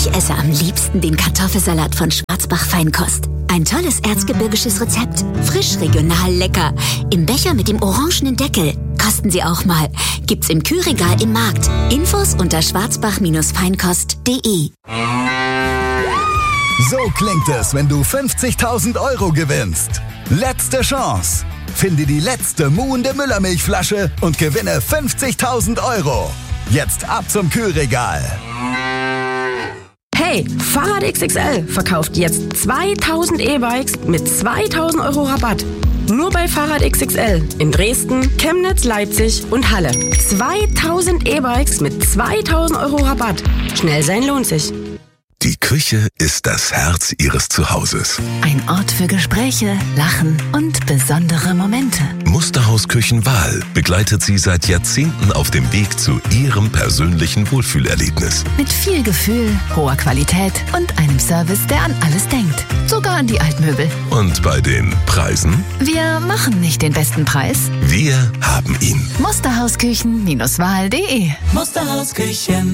Ich esse am liebsten den Kartoffelsalat von Schwarzbach Feinkost. Ein tolles erzgebirgisches Rezept. Frisch, regional, lecker. Im Becher mit dem orangenen Deckel. Kosten Sie auch mal. Gibt's im Kühlregal im Markt. Infos unter schwarzbach-feinkost.de. So klingt es, wenn du 50.000 € gewinnst. Letzte Chance. Finde die letzte muhende Müllermilchflasche und gewinne 50.000 €. Jetzt ab zum Kühlregal. Hey, Fahrrad XXL verkauft jetzt 2000 E-Bikes mit 2000 € Rabatt. Nur bei Fahrrad XXL in Dresden, Chemnitz, Leipzig und Halle. 2000 E-Bikes mit 2000 € Rabatt. Schnell sein lohnt sich. Die Küche ist das Herz Ihres Zuhauses. Ein Ort für Gespräche, Lachen und besondere Momente. Musterhaus Küchenwahl begleitet Sie seit Jahrzehnten auf dem Weg zu Ihrem persönlichen Wohlfühlerlebnis. Mit viel Gefühl, hoher Qualität und einem Service, der an alles denkt. Sogar an die Altmöbel. Und bei den Preisen? Wir machen nicht den besten Preis. Wir haben ihn. Musterhausküchen-wahl.de. Musterhausküchen.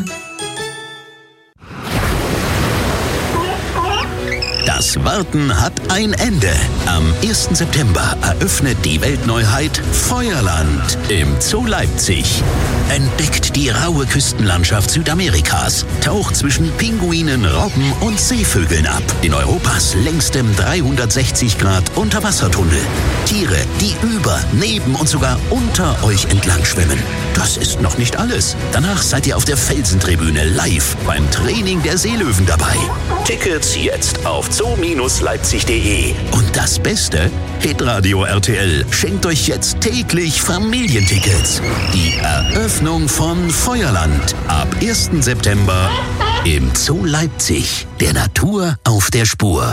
Das Warten hat ein Ende. Am 1. September eröffnet die Weltneuheit Feuerland im Zoo Leipzig. Entdeckt die raue Küstenlandschaft Südamerikas, taucht zwischen Pinguinen, Robben und Seevögeln ab. In Europas längstem 360-Grad-Unterwassertunnel. Tiere, die über, neben und sogar unter euch entlang schwimmen. Das ist noch nicht alles. Danach seid ihr auf der Felsentribüne live beim Training der Seelöwen dabei. Tickets jetzt auf zoo-leipzig.de. Und das Beste? Hitradio RTL schenkt euch jetzt täglich Familientickets. Die Eröffnung von Feuerland ab 1. September im Zoo Leipzig. Der Natur auf der Spur.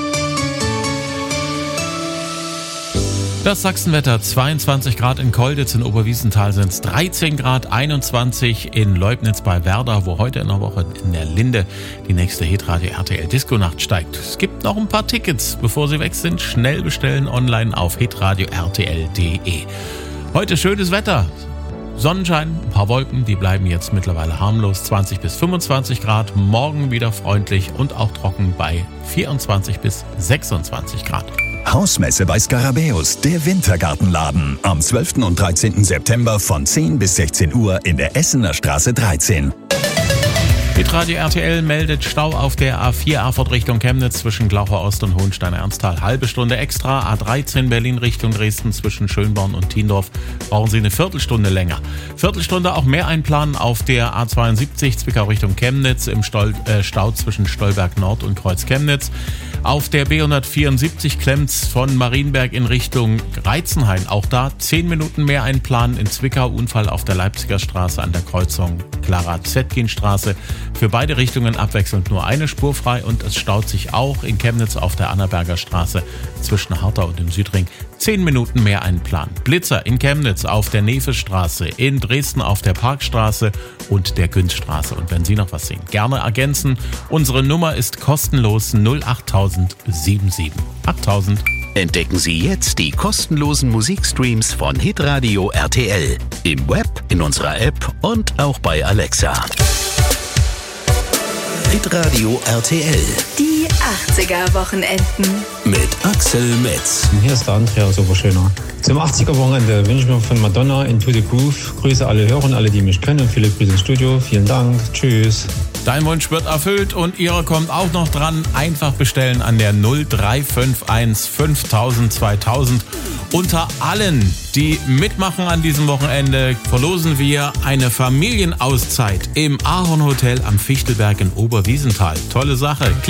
Das Sachsenwetter, 22 Grad in Kolditz, in Oberwiesenthal sind es 13 Grad, 21 in Leubnitz bei Werder, wo heute in der Woche in der Linde die nächste Hitradio RTL Disco-Nacht steigt. Es gibt noch ein paar Tickets, bevor sie weg sind. Schnell bestellen online auf hitradio-rtl.de. Heute schönes Wetter. Sonnenschein, ein paar Wolken, die bleiben jetzt mittlerweile harmlos, 20 bis 25 Grad. Morgen wieder freundlich und auch trocken bei 24 bis 26 Grad. Hausmesse bei Skarabäus, der Wintergartenladen. Am 12. und 13. September von 10 bis 16 Uhr in der Essener Straße 13. Hitradio RTL meldet Stau auf der A4 Erfurt Richtung Chemnitz zwischen Glaucher Ost und Hohenstein-Ernsthal. Halbe Stunde extra. A13 Berlin Richtung Dresden zwischen Schönborn und Tiendorf brauchen Sie eine Viertelstunde länger. Viertelstunde auch mehr einplanen auf der A72 Zwickau Richtung Chemnitz im Stau zwischen Stolberg Nord und Kreuz Chemnitz. Auf der B174 klemmt's von Marienberg in Richtung Reitzenhain. Auch da 10 Minuten mehr einplanen. In Zwickau Unfall auf der Leipziger Straße an der Kreuzung Clara-Zetkin-Straße. Für beide Richtungen abwechselnd nur eine Spur frei und es staut sich auch in Chemnitz auf der Annaberger Straße zwischen Hartau und dem Südring. 10 Minuten mehr einplanen. Blitzer in Chemnitz auf der Nefestraße, in Dresden auf der Parkstraße und der Günzstraße. Und wenn Sie noch was sehen, gerne ergänzen. Unsere Nummer ist kostenlos 08077. 8000. Entdecken Sie jetzt die kostenlosen Musikstreams von Hitradio RTL. Im Web, in unserer App und auch bei Alexa. Hitradio RTL. Die 80er-Wochenenden. Mit Axel Metz. Hier ist der Andreas Oberschöner. Zum 80er-Wochenende wünsche ich mir von Madonna Into the Groove. Grüße alle Hörer und alle, die mich kennen. Viele Grüße ins Studio. Vielen Dank. Tschüss. Dein Wunsch wird erfüllt und Ihre kommt auch noch dran. Einfach bestellen an der 0351 5000 2000. Unter allen, die mitmachen an diesem Wochenende, verlosen wir eine Familienauszeit im Ahorn Hotel am Fichtelberg in Oberwiesenthal. Tolle Sache.